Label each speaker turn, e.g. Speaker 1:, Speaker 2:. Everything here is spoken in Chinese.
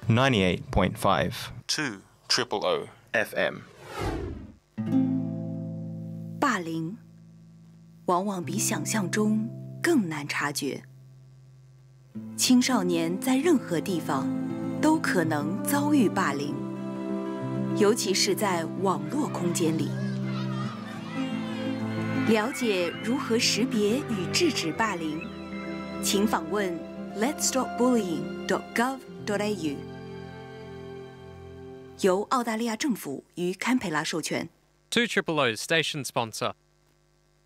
Speaker 1: 98.5
Speaker 2: 2 triple O
Speaker 1: FM。
Speaker 3: 霸凌往往比想象中更难察觉。青少年在任何地方都可能遭遇霸凌，尤其是在网络空间里。了解如何识别与制止霸凌，请访问 letsstopbullying.gov.au， 由澳大利亚政府与堪培拉授权。
Speaker 4: 2 Triple O's station sponsor.